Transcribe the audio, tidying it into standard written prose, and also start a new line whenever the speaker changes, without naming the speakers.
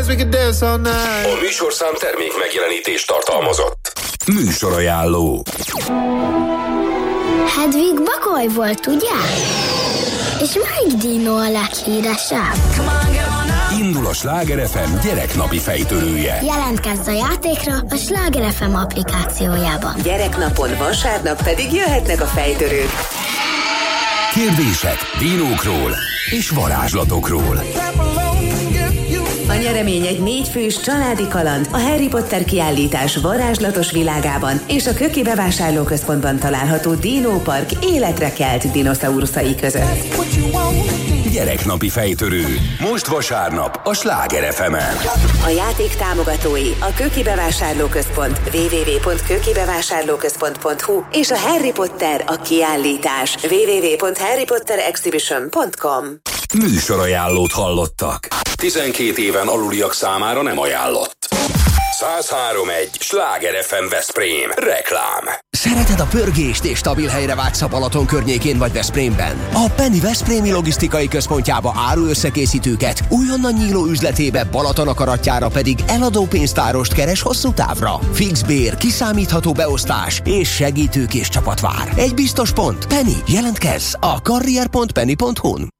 dance, we can dance all night.
A műsorszám termék megjelenítést tartalmazott. Műsorajánló.
Hedvig Bagoly volt, ugye? És melyik dino a leghíresebb?
Indul a Sláger FM gyereknapi fejtörője.
Jelentkezz a játékra a Sláger FM applikációjában.
Gyereknapon vasárnap pedig jöhetnek a fejtörők.
Kérdések dinókról és varázslatokról.
A nyeremény egy 4 fős családi kaland a Harry Potter kiállítás varázslatos világában és a Köki bevásárlóközpontban található Dino Park életre kelt dinoszauruszai között.
Gyereknapi fejtörő. Most vasárnap a Sláger FM-en.
A játék támogatói a Köki bevásárlóközpont www.kökibevásárlóközpont.hu és a Harry Potter a kiállítás www.harrypotterexhibition.com.
Műsorajánlót hallottak. 12 éven aluliak számára nem ajánlott. 103.1 Sláger FM Veszprém. Reklám.
Szereted a pörgést és stabil helyre vágysz a Balaton környékén vagy Veszprémben? A Penny Veszprémi logisztikai központjába áruösszekészítőket, újonnan nyíló üzletébe Balaton akaratjára pedig eladó pénztárost keres hosszú távra. Fix bér, kiszámítható beosztás és segítőkés csapat vár. Egy biztos pont, Penny, jelentkezz a karrier.penny.hu-n.